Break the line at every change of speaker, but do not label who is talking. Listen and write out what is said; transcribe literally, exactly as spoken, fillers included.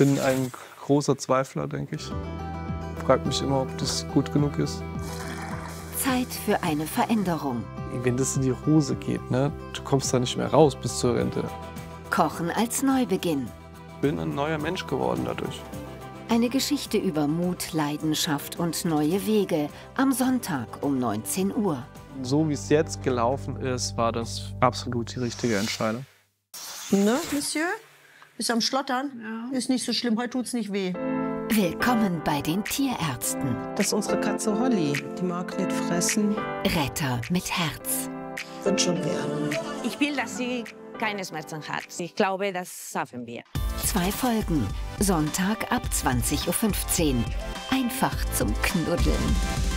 bin ein großer Zweifler, denke ich. Frag mich immer, ob das gut genug ist.
Zeit für eine Veränderung.
Wenn das in die Hose geht, ne, du kommst da nicht mehr raus bis zur Rente.
Kochen als Neubeginn.
Ich bin ein neuer Mensch geworden dadurch.
Eine Geschichte über Mut, Leidenschaft und neue Wege. Am Sonntag um neunzehn Uhr.
So wie es jetzt gelaufen ist, war das absolut die richtige Entscheidung.
Ne, Monsieur? Bist am Schlottern? Ja. Ist nicht so schlimm, heute tut's nicht weh.
Willkommen bei den Tierärzten.
Das ist unsere Katze Holly. Die mag nicht fressen.
Retter mit Herz.
Wird schon werden.
Ich will, dass sie keine Schmerzen hat. Ich glaube, das schaffen wir.
Zwei Folgen. Sonntag ab zwanzig Uhr fünfzehn. Einfach zum Knuddeln.